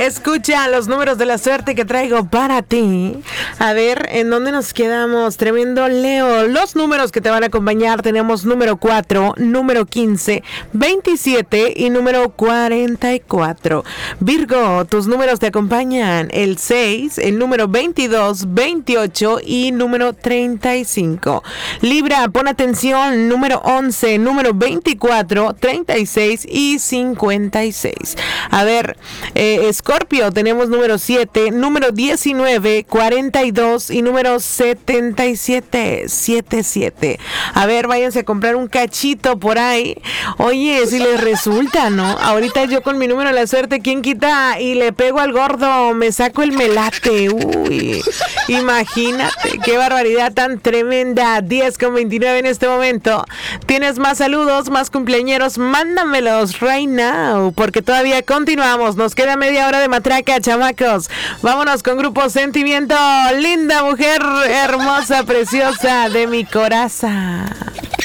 Escucha los números de la suerte que traigo para ti. A ver, ¿en dónde nos quedamos? Tremendo Leo. Los números que te van a acompañar tenemos número 4, número 15, 27 y número 44. Virgo, tus números te acompañan el 6, el número 22, 28 y número 35. Libra, pon atención, número 11, número 24, 36 y 56. A ver, Escorpio, tenemos número 7, número 19, 42 y número 77, 77. A ver, váyanse a comprar un cachito por ahí. Oye, si les resulta, ¿no? Ahorita yo con mi número de la suerte, ¿quién quita? Y le pego al gordo, me saco el melate. Uy, imagínate, qué barbaridad tan tremenda. 10:29 en este momento. ¿Tienes más saludos, más cumpleañeros? Mándamelos right now, porque todavía continuamos. Nos queda media hora de matraca, chamacos. Vámonos con Grupo Sentimiento. Linda mujer, hermosa, preciosa de mi corazón.